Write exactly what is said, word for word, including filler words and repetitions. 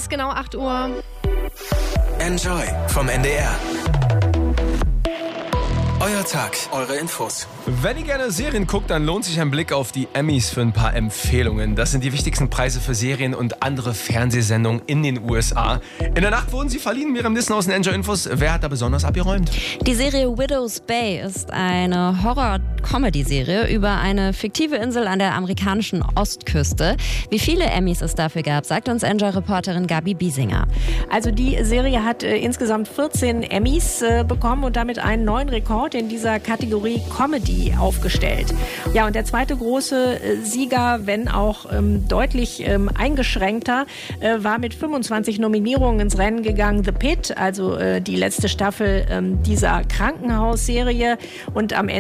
ist genau acht Uhr. Enjoy vom N D R. Euer Tag, eure Infos. Wenn ihr gerne Serien guckt, dann lohnt sich ein Blick auf die Emmys für ein paar Empfehlungen. Das sind die wichtigsten Preise für Serien und andere Fernsehsendungen in den U S A. In der Nacht wurden sie verliehen. Miriam Nissen aus den Enjoy Infos. Wer hat da besonders abgeräumt? Die Serie Widow's Bay ist eine Horror-Comedy-Serie über eine fiktive Insel an der amerikanischen Ostküste. Wie viele Emmys es dafür gab, sagt uns Enjoy-Reporterin Gabi Biesinger. Also die Serie hat äh, insgesamt vierzehn Emmys äh, bekommen und damit einen neuen Rekord in dieser Kategorie Comedy aufgestellt. Ja, und der zweite große äh, Sieger, wenn auch ähm, deutlich ähm, eingeschränkter, äh, war mit fünfundzwanzig Nominierungen ins Rennen gegangen The Pitt, also äh, die letzte Staffel ähm, dieser Krankenhausserie. Und am Ende